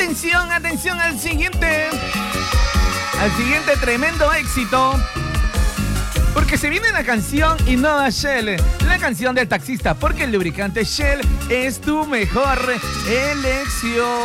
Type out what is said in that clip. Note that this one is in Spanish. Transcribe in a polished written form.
Atención, atención al siguiente tremendo éxito. Porque se viene la canción Innova Shell, la canción del taxista, porque el lubricante Shell es tu mejor elección.